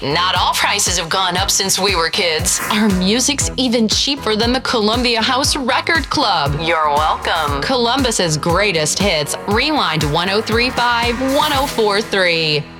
not all prices have gone up since we were kids. Our music's even cheaper than the Columbia House Record Club. You're welcome. Columbus's greatest hits. Rewind 1035, 1043.